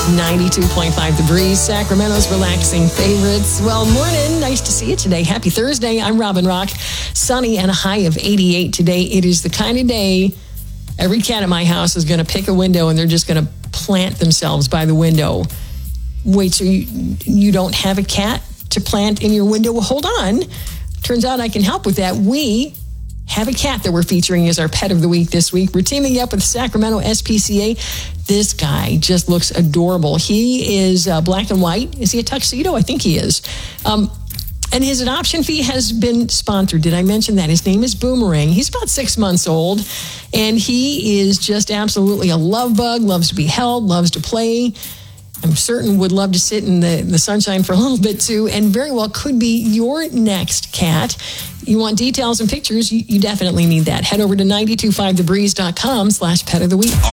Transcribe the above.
92.5 The Breeze, Sacramento's relaxing favorites. Well, morning. Nice to see you today. Happy Thursday. I'm Robin Rock. Sunny and a high of 88 today. It is the kind of day every cat at my house is going to pick a window and they're just going to plant themselves by the window. Wait, so you don't have a cat to plant in your window? Well, hold on. Turns out I can help with that. We have a cat that we're featuring as our pet of the week this week. We're teaming up with Sacramento SPCA. This guy just looks adorable. He is black and white. Is he a tuxedo? I think he is. And his adoption fee has been sponsored. Did I mention that? His name is Boomerang. He's about 6 months old, and he is just absolutely a love bug, loves to be held, loves to play. I'm certain would love to sit in the sunshine for a little bit too, and very well could be your next cat. You want details and pictures, you definitely need that. Head over to 925thebreeze.com/pet of the week.